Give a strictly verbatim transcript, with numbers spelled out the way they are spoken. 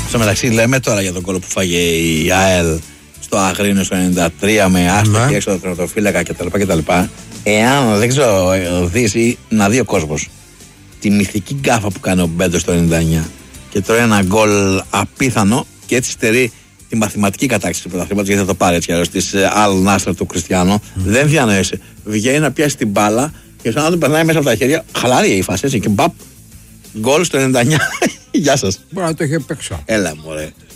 Στο μεταξύ, λέμε τώρα για τον κόλο που φάγε η ΑΕΛ στο Αγρίνιο στο ενενήντα τρία με άστοχη έξω από τον τερματοφύλακα κτλ. Εάν δεν ξέρω, δεις ή να δει ο κόσμος τη μυθική γκάφα που κάνει ο Μπέντο στο ενενήντα εννιά και τρώει ένα γκολ απίθανο και έτσι στερεί τη μαθηματική κατάκτηση του πρωταθλήματος, γιατί θα το πάρει έτσι κι αλλιώς, της Αλ Νάσερ του Κριστιανό. Mm. Δεν διανοείσαι. Βγαίνει να πιάσει την μπάλα και σαν να του περνάει μέσα από τα χέρια. Χαλάρια η φάση έτσι και μπαπ. Γκολ στο ενενήντα εννιά. Γεια σας. Μπορεί να το είχε παίξει. Έλα μωρέ.